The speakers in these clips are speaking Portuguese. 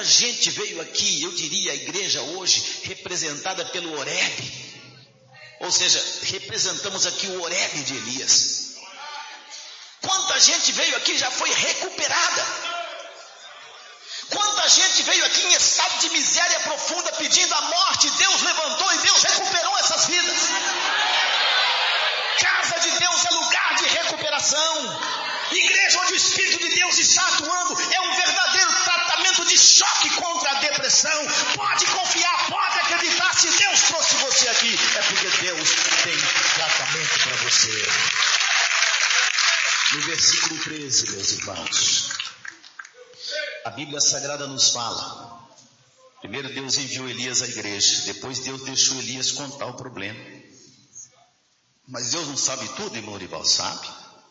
Quanta gente veio aqui, eu diria a igreja hoje, representada pelo Horebe. Ou seja, representamos aqui o Horebe de Elias. Quanta gente veio aqui e já foi recuperada. Quanta gente veio aqui em estado de miséria profunda pedindo a morte, Deus levantou e Deus recuperou essas vidas. Casa de Deus é lugar de recuperação. Igreja onde o Espírito de Deus está atuando é um verdadeiro tratamento de choque contra a depressão. Pode confiar, pode acreditar, se Deus trouxe você aqui, é porque Deus tem tratamento para você. No versículo 13, meus irmãos, a Bíblia Sagrada nos fala, primeiro Deus enviou Elias à igreja, depois Deus deixou Elias contar o problema. Mas Deus não sabe tudo, irmão Orival, sabe?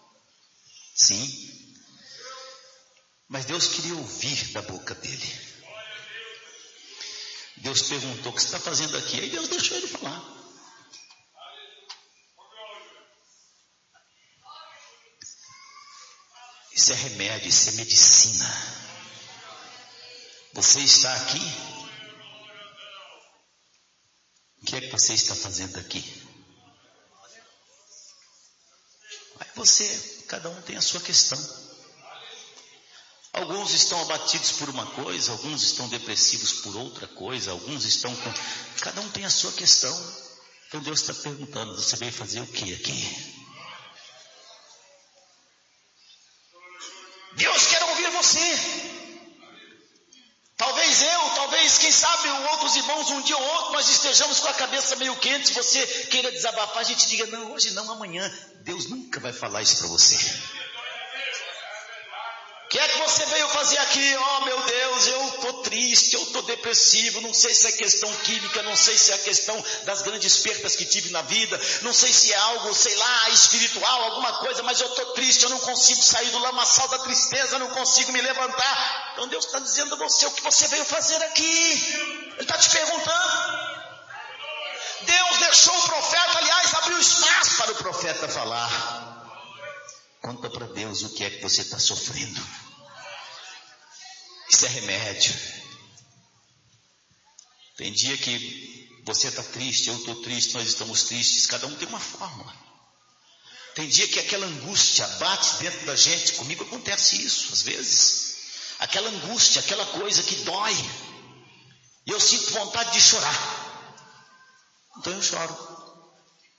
Sim. Mas Deus queria ouvir da boca dele. Deus perguntou: o que você está fazendo aqui? Aí Deus deixou ele falar. Isso é remédio, isso é medicina. Você está aqui? O que é que você está fazendo aqui? Aí você, cada um tem a sua questão. Alguns estão abatidos por uma coisa, alguns estão depressivos por outra coisa, alguns estão com... Cada um tem a sua questão. Então Deus está perguntando: você veio fazer o que aqui? Deus quer ouvir você. Talvez, quem sabe, outros irmãos, um dia ou outro, nós estejamos com a cabeça meio quente, você queira desabafar, a gente diga: não, hoje não, amanhã. Deus nunca vai falar isso para você. O que é que você veio fazer aqui? Oh meu Deus, eu estou triste, eu estou depressivo, não sei se é questão química, não sei se é questão das grandes perdas que tive na vida, não sei se é algo, sei lá, espiritual, alguma coisa, mas eu estou triste, eu não consigo sair do lamaçal da tristeza, não consigo me levantar. Então Deus está dizendo a você o que você veio fazer aqui. Ele está te perguntando. Deus deixou o profeta, aliás, abriu espaço para o profeta falar. Conta para Deus o que é que você está sofrendo. Isso é remédio. Tem dia que você está triste, eu estou triste, nós estamos tristes, cada um tem uma fórmula. Tem dia que aquela angústia bate dentro da gente. Comigo acontece isso às vezes. Aquela angústia, aquela coisa que dói, e eu sinto vontade de chorar. Então eu choro.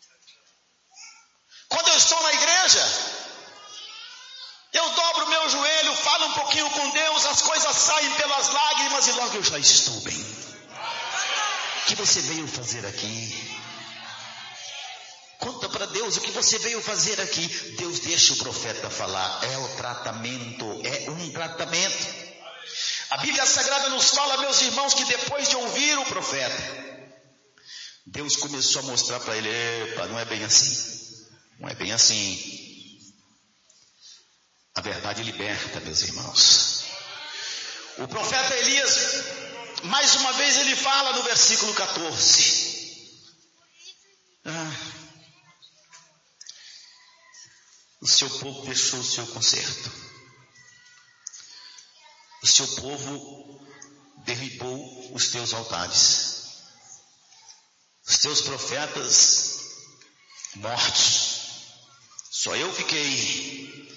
Quando eu estou na igreja, eu dobro o meu joelho, falo um pouquinho com Deus, as coisas saem pelas lágrimas e logo eu já estou bem. O que você veio fazer aqui? Conta para Deus o que você veio fazer aqui. Deus deixa o profeta falar. É o tratamento, é um tratamento. A Bíblia Sagrada nos fala, meus irmãos, que depois de ouvir o profeta, Deus começou a mostrar para ele: epa, não é bem assim. Não é bem assim. A verdade liberta, meus irmãos. O profeta Elias, mais uma vez ele fala no versículo 14. O seu povo deixou o seu conserto. O seu povo derribou os teus altares. Os teus profetas mortos. Só eu fiquei.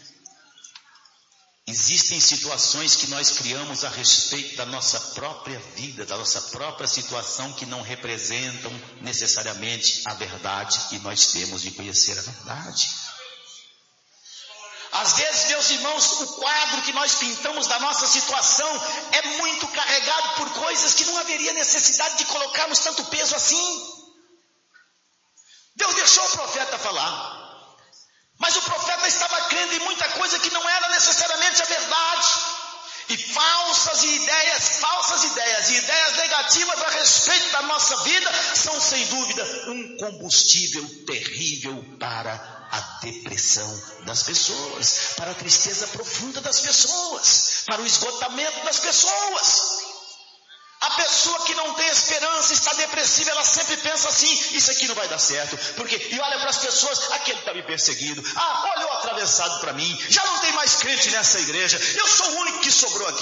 Existem situações que nós criamos a respeito da nossa própria vida, da nossa própria situação, que não representam necessariamente a verdade, e nós temos de conhecer a verdade. Às vezes, meus irmãos, o quadro que nós pintamos da nossa situação é muito carregado por coisas que não haveria necessidade de colocarmos tanto peso assim. Deus deixou o profeta falar. Mas o profeta estava crendo em muita coisa que não era necessariamente a verdade. E falsas ideias e ideias negativas a respeito da nossa vida são sem dúvida um combustível terrível para a depressão das pessoas, para a tristeza profunda das pessoas, para o esgotamento das pessoas. A pessoa que não tem esperança, está depressiva, ela sempre pensa assim: isso aqui não vai dar certo. E olha para as pessoas: aquele está me perseguindo, olha o atravessado para mim, já não tem mais crente nessa igreja, eu sou o único que sobrou aqui.